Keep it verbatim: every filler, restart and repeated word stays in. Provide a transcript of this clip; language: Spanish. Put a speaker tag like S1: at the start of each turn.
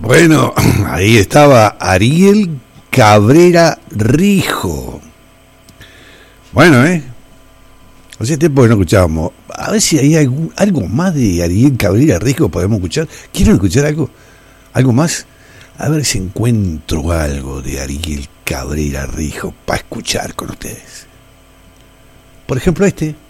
S1: Bueno, ahí estaba Ariel Cabrera Rijo. Bueno, ¿eh? Hace tiempo que no escuchábamos. A ver si hay algún, algo más de Ariel Cabrera Rijo podemos escuchar. ¿Quieren escuchar algo? ¿Algo más? A ver si encuentro algo de Ariel Cabrera Rijo para escuchar con ustedes. Por ejemplo, este.